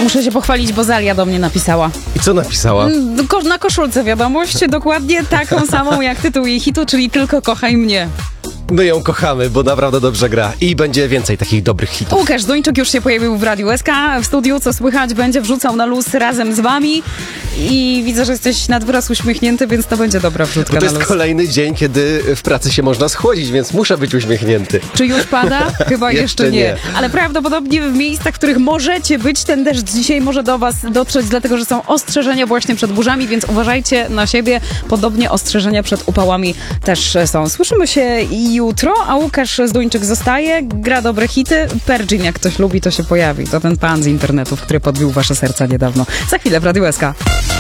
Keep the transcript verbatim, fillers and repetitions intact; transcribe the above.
Muszę się pochwalić, bo Zalia do mnie napisała. I co napisała? Ko- na koszulce wiadomość, dokładnie taką samą jak tytuł jej hitu, czyli Tylko kochaj mnie. My ją kochamy, bo naprawdę dobrze gra. I będzie więcej takich dobrych hitów. Łukasz Zduńczyk już się pojawił w Radiu S K. W studiu, co słychać, będzie wrzucał na luz razem z wami. I widzę, że jesteś nad wyraz uśmiechnięty, więc to będzie dobra wrzutka Bo to na jest luz. kolejny dzień, kiedy w pracy się można schłodzić, więc muszę być uśmiechnięty. Czy już pada? Chyba jeszcze, Jeszcze nie. nie. Ale prawdopodobnie w miejscach, w których możecie być, ten deszcz dzisiaj może do was dotrzeć, dlatego że są ostrzeżenia właśnie przed burzami, więc uważajcie na siebie. Podobnie ostrzeżenia przed upałami też są. Słyszymy się jutro, a Łukasz Zduńczyk zostaje, gra dobre hity. Pergin, jak ktoś lubi, to się pojawi. To ten pan z internetów, który podbił wasze serca niedawno. Za chwilę w Radiu S K.